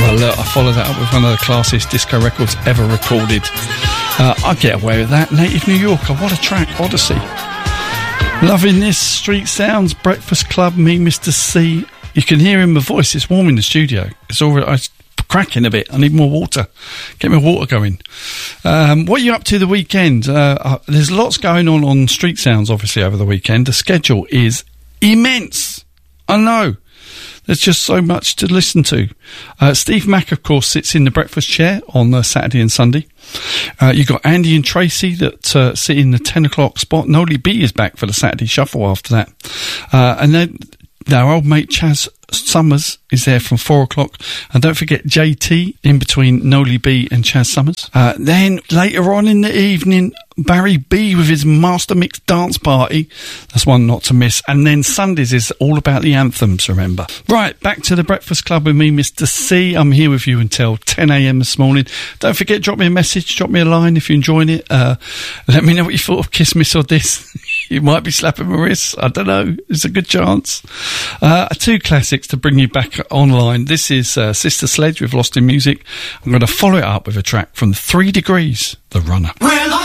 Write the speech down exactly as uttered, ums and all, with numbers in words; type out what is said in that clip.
Well, look, I followed that up with one of the classiest disco records ever recorded. Uh, I get away with that. Native New Yorker, what a track, Odyssey. Loving this, Street Sounds, Breakfast Club, me, Mister C. You can hear in my voice, it's warm in the studio. It's already it's cracking a bit. I need more water. Get my water going. Um, what are you up to the weekend? Uh, uh, there's lots going on on Street Sounds, obviously, over the weekend. The schedule is immense. I know. There's just so much to listen to. Uh, Steve Mack, of course, sits in the breakfast chair on uh, Saturday and Sunday. Uh, you've got Andy and Tracy that uh, sit in the ten o'clock spot. Noli B is back for the Saturday shuffle after that. Uh, and then our old mate Chaz Summers is there from four o'clock. And don't forget J T in between Noli B and Chaz Summers. Uh, then later on in the evening, Barry B with his Master Mix dance party. That's one not to miss. And then Sundays is all about the anthems, remember. Right, back to the Breakfast Club with me, Mister C. I'm here with you until ten a.m. this morning. Don't forget, drop me a message, drop me a line if you're enjoying it. Uh, let me know what you thought of Kiss, Miss or Diss. You might be slapping my wrists. I don't know. There's a good chance. Uh, two classics to bring you back online. This is uh, Sister Sledge with Lost in Music. I'm going to follow it up with a track from Three Degrees, The Runner. We're lost